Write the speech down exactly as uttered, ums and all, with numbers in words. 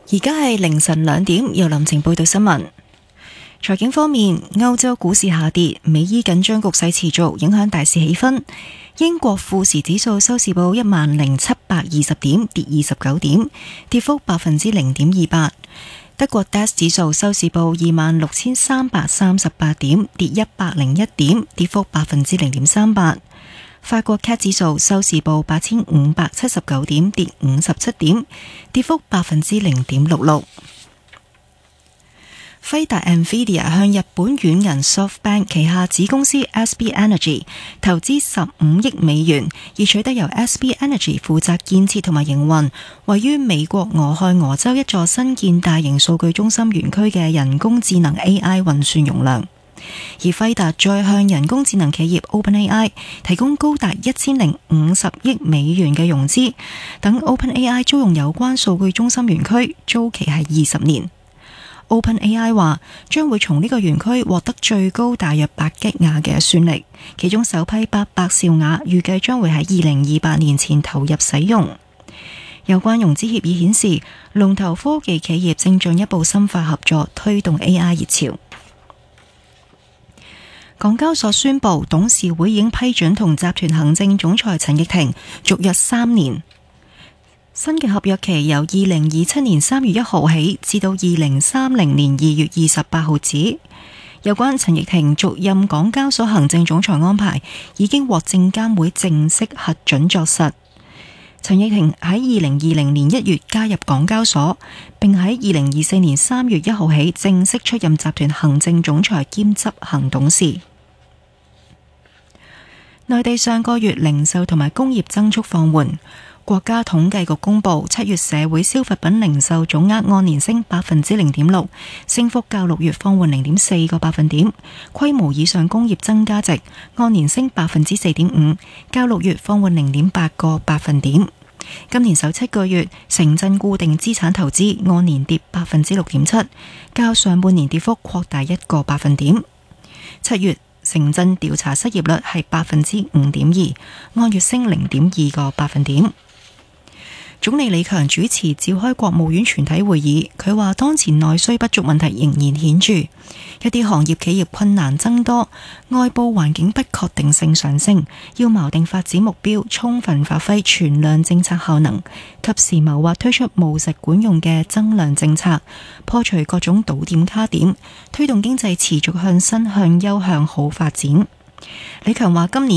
而家係凌晨兩點，由林晴報道新聞。財經方面，歐洲股市下跌，美伊緊張局勢持續，影響大市氣氛。英國富時指數收市報一萬零七百二十點，跌二十九點，跌幅百分之零點二八。德國 D A X 指數收市報二萬六千三百三十八點，跌一百零一點，跌幅百分之零點三八。法國 C A C 指數收市報八千五百七十九點，跌五十七點，跌幅百分之零點六六。輝達 Nvidia 向日本軟銀 SoftBank 旗下子公司 S B Energy 投資十五億美元，以取得由 S B Energy 負責建設同埋營運，位於美國俄亥俄州一座新建大型數據中心園區嘅人工智能 A I 運算容量。而輝達再向人工智能企業 OpenAI 提供高達一千零五十億美元嘅融資，等 OpenAI 租用有關數據中心園區，租期係二十年。OpenAI 話將會從呢個園區獲得最高大約八吉瓦嘅算力，其中首批八百兆瓦預計將會喺二零二八年前投入使用。有關融資協議顯示，龍頭科技企業正進一步深化合作，推動 A I 熱潮。港交所宣布，董事會已經批准同集團行政總裁陳奕婷續約三年。新嘅合約期由二零二七年三月一號起至到二零三零年二月二十八號止。有關陳奕婷續任港交所行政總裁安排已經獲證監會正式核准作實。陳奕婷喺二零二零年一月加入港交所，並喺二零二四年三月一號起正式出任集團行政總裁兼執行董事。內地上個月零售同埋工業增速放緩。國家統計局公布，七月社會消費品零售總額按年升百分之零點六，升幅較六月放緩零點四個百分點。規模以上工業增加值按年升百分之四點五，較六月放緩零點八個百分點。今年首七個月，城鎮固定資產投資按年跌百分之六點七，較上半年跌幅擴大一個百分點。七月城鎮調查失業率係百分之五點二，按月升零點二個百分點。總理李強主持召開國務院全體會議，佢話當前內需不足問題仍然顯著，一啲行業企業困難增多，外部環境不確定性上升，要錨定發展目標，充分發揮全量政策效能，及時謀劃推出務實管用嘅增量政策，破除各種堵點卡點，推動經濟持續向新向優向好發展。李強話今年